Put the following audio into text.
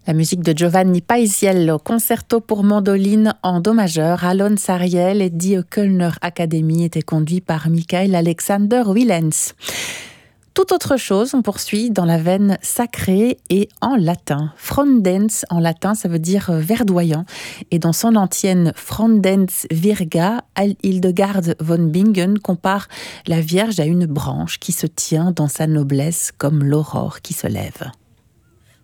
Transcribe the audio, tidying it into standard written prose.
La musique de Giovanni Paisiello, concerto pour mandoline en do majeur, Alon Sariel et Die Kölner Academy était conduit par Michael Alexander Willens. Tout autre chose, on poursuit dans la veine sacrée et en latin. Frondens, en latin, ça veut dire verdoyant. Et dans son antienne Frondens Virga, Hildegard von Bingen compare la Vierge à une branche qui se tient dans sa noblesse comme l'aurore qui se lève.